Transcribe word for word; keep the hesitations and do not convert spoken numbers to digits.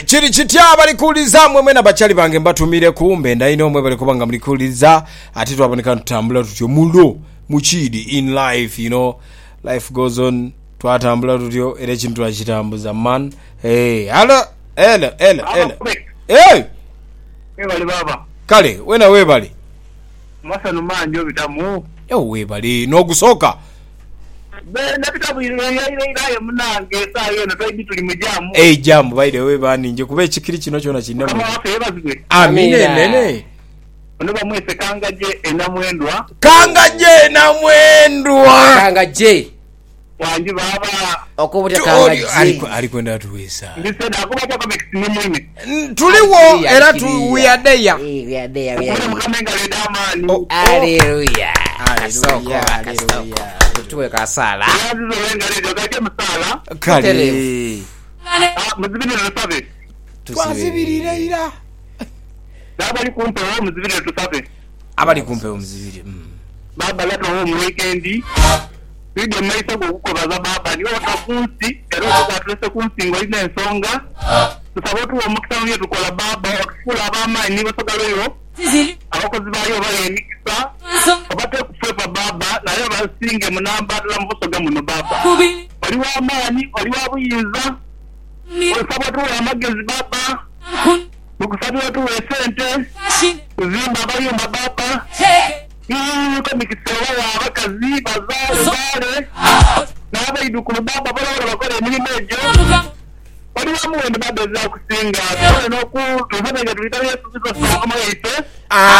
Chiri chitya bali kuliza mwemwe na bachali bange mbatumire kumbe ndaino mwe bali kubanga muli kuliza ati twabonika tutambula tutyo mulo muchidi in life, you know, life goes on, twatambula tutyo ere chintu achitambuza man. Hey, hello, hello, hello, hello. Hey. Webali baba. Kale, wena webali. Masa numa ndio bitamu. Yo webali no gusoka. Be na bitamu ile ile ile munange sa yo na twaidi tuli mujamu. Eh jamu by the way bani nje kube chikiri kino chona kinene. Kama afe bazwe. Amine nene. Ono bamwese kangaje enamwendwa. Kangaje na mwendwa. Kangaje. Wanji baba. Okubuta kangaje. Aliko alikwenda tuwesa. Ndise da kuba kwa maximum mwini. Tuliwo era tu we are there. We are there. We are Kuna mkamenga le dama. Hallelujah. Hallelujah. Hallelujah. Tuwe kasala. Yazi zo wenga le dokaje msala. Kale. Ah, mzibini na sabe. Twazibirira ira. Baba kumpe ho mzibini tusabe. Abali kumpe omzibiri. Mm. Baba lato ho mu weekend. Bide maisa kukukobaza baba ni wata kunsi ero kwatwese kunsi ngo ine ensonga. Tusabotu wa mukitano yetu kola baba wakufula abama ni basogalo yo. Abakozi bayo bale nikisa. Abate kufepa baba na yo basinge munamba la mvusoga muno baba. Wali wa amani, wali wa buyinza. Tusabotu wa magezi baba. Mukusabira tu esente. Kuzimba bayo mababa. Hii kama kisewa abakazi bazale bale. Na abaidukulu baba bala bakole emirimu ejo. Wali wa muwende baba za kusinga. Wale noku tuzabega tulitari yesu kama yite. Ah